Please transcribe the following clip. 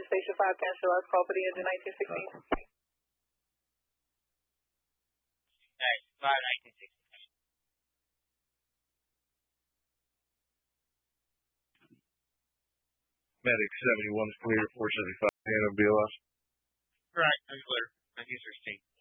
Station 5, cancel last call for the engine 1916. Nice, 5, 1916. Medic 71 is clear, 475, and BLS. Right, I'm clear. 1916.